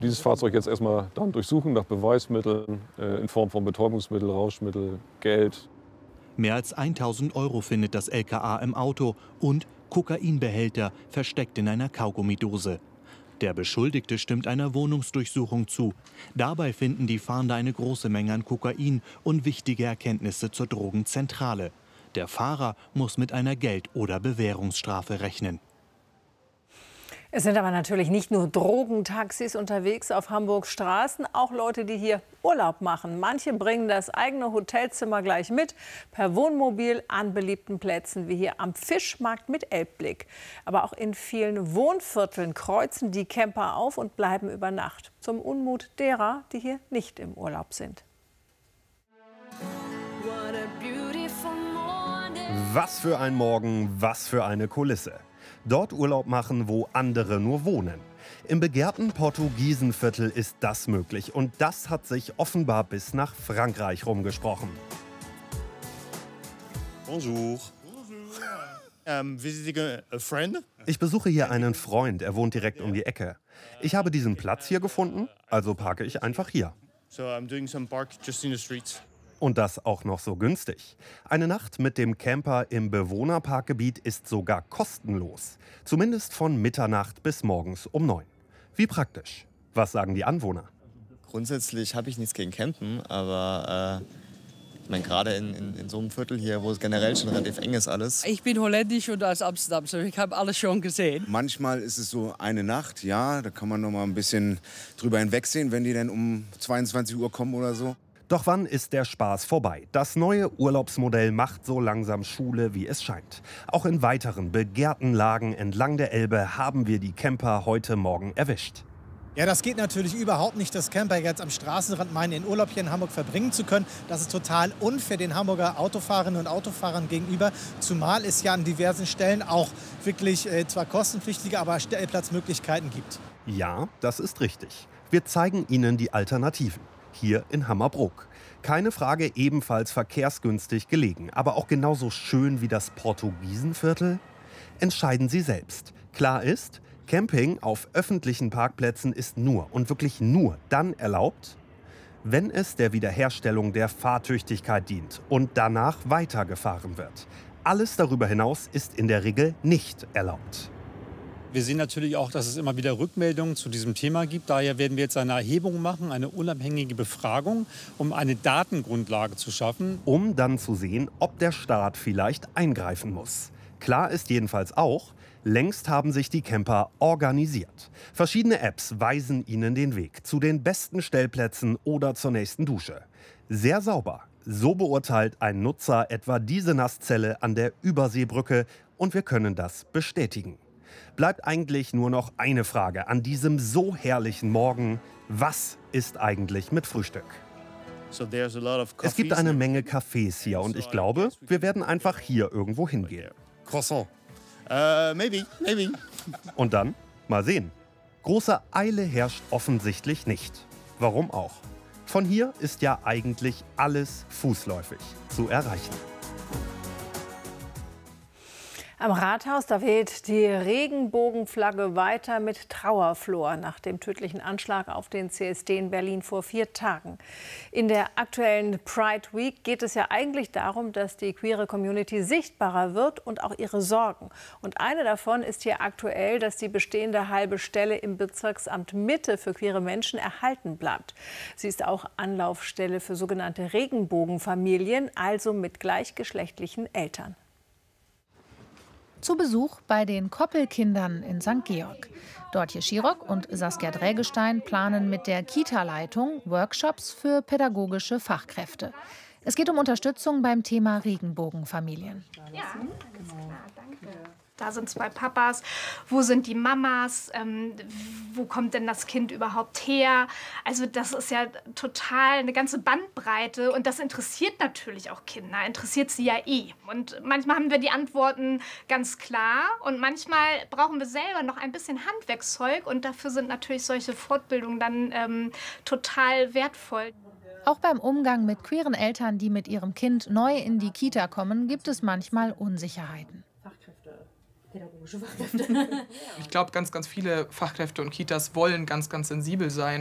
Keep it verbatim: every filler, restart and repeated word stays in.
Dieses Fahrzeug jetzt erstmal dann durchsuchen nach Beweismitteln äh, in Form von Betäubungsmittel, Rauschmittel, Geld. Mehr als tausend Euro findet das L K A im Auto und Kokainbehälter versteckt in einer Kaugummidose. Der Beschuldigte stimmt einer Wohnungsdurchsuchung zu. Dabei finden die Fahnder eine große Menge an Kokain und wichtige Erkenntnisse zur Drogenzentrale. Der Fahrer muss mit einer Geld- oder Bewährungsstrafe rechnen. Es sind aber natürlich nicht nur Drogentaxis unterwegs auf Hamburgs Straßen, auch Leute, die hier Urlaub machen. Manche bringen das eigene Hotelzimmer gleich mit, per Wohnmobil an beliebten Plätzen wie hier am Fischmarkt mit Elbblick. Aber auch in vielen Wohnvierteln kreuzen die Camper auf und bleiben über Nacht. Zum Unmut derer, die hier nicht im Urlaub sind. Was für ein Morgen, was für eine Kulisse. Dort Urlaub machen, wo andere nur wohnen. Im begehrten Portugiesenviertel ist das möglich. Und das hat sich offenbar bis nach Frankreich rumgesprochen. Bonjour. Um, visiting a friend? Ich besuche hier einen Freund, er wohnt direkt um die Ecke. Ich habe diesen Platz hier gefunden, also parke ich einfach hier. So I'm doing some park just in the streets. Und das auch noch so günstig. Eine Nacht mit dem Camper im Bewohnerparkgebiet ist sogar kostenlos. Zumindest von Mitternacht bis morgens um neun. Wie praktisch. Was sagen die Anwohner? Grundsätzlich habe ich nichts gegen Campen, aber äh, ich meine, gerade in, in, in so einem Viertel hier, wo es generell schon relativ eng ist alles. Ich bin holländisch und aus Amsterdam, so ich habe alles schon gesehen. Manchmal ist es so eine Nacht, ja, da kann man noch mal ein bisschen drüber hinwegsehen, wenn die dann um zweiundzwanzig Uhr kommen oder so. Doch wann ist der Spaß vorbei? Das neue Urlaubsmodell macht so langsam Schule, wie es scheint. Auch in weiteren begehrten Lagen entlang der Elbe haben wir die Camper heute Morgen erwischt. Ja, das geht natürlich überhaupt nicht, dass Camper jetzt am Straßenrand meinen, den Urlaub hier in Hamburg verbringen zu können. Das ist total unfair den Hamburger Autofahrerinnen und Autofahrern gegenüber. Zumal es ja an diversen Stellen auch wirklich äh, zwar kostenpflichtige, aber Stellplatzmöglichkeiten gibt. Ja, das ist richtig. Wir zeigen Ihnen die Alternativen. Hier in Hammerbrook. Keine Frage, ebenfalls verkehrsgünstig gelegen, aber auch genauso schön wie das Portugiesenviertel? Entscheiden Sie selbst. Klar ist, Camping auf öffentlichen Parkplätzen ist nur und wirklich nur dann erlaubt, wenn es der Wiederherstellung der Fahrtüchtigkeit dient und danach weitergefahren wird. Alles darüber hinaus ist in der Regel nicht erlaubt. Wir sehen natürlich auch, dass es immer wieder Rückmeldungen zu diesem Thema gibt. Daher werden wir jetzt eine Erhebung machen, eine unabhängige Befragung, um eine Datengrundlage zu schaffen. Um dann zu sehen, ob der Staat vielleicht eingreifen muss. Klar ist jedenfalls auch, längst haben sich die Camper organisiert. Verschiedene Apps weisen ihnen den Weg zu den besten Stellplätzen oder zur nächsten Dusche. Sehr sauber. So beurteilt ein Nutzer etwa diese Nasszelle an der Überseebrücke und wir können das bestätigen. Bleibt eigentlich nur noch eine Frage an diesem so herrlichen Morgen. Was ist eigentlich mit Frühstück? Es gibt eine Menge Cafés hier und ich glaube, wir werden einfach hier irgendwo hingehen. Croissant. Uh, maybe, maybe. Und dann? Mal sehen. Große Eile herrscht offensichtlich nicht. Warum auch? Von hier ist ja eigentlich alles fußläufig zu erreichen. Am Rathaus, da weht die Regenbogenflagge weiter mit Trauerflor nach dem tödlichen Anschlag auf den C S D in Berlin vor vier Tagen. In der aktuellen Pride Week geht es ja eigentlich darum, dass die queere Community sichtbarer wird und auch ihre Sorgen. Und eine davon ist hier aktuell, dass die bestehende halbe Stelle im Bezirksamt Mitte für queere Menschen erhalten bleibt. Sie ist auch Anlaufstelle für sogenannte Regenbogenfamilien, also mit gleichgeschlechtlichen Eltern. Zu Besuch bei den Koppelkindern in Sankt Georg. Dortje Schirock und Saskia Drägestein planen mit der Kita-Leitung Workshops für pädagogische Fachkräfte. Es geht um Unterstützung beim Thema Regenbogenfamilien. Ja, genau. Danke. Da sind zwei Papas. Wo sind die Mamas? Ähm, wo kommt denn das Kind überhaupt her? Also das ist ja total eine ganze Bandbreite und das interessiert natürlich auch Kinder, interessiert sie ja eh. Und manchmal haben wir die Antworten ganz klar und manchmal brauchen wir selber noch ein bisschen Handwerkszeug und dafür sind natürlich solche Fortbildungen dann ähm, total wertvoll. Auch beim Umgang mit queeren Eltern, die mit ihrem Kind neu in die Kita kommen, gibt es manchmal Unsicherheiten. pädagogische Fachkräfte. Ich glaube, ganz, ganz viele Fachkräfte und Kitas wollen ganz, ganz sensibel sein.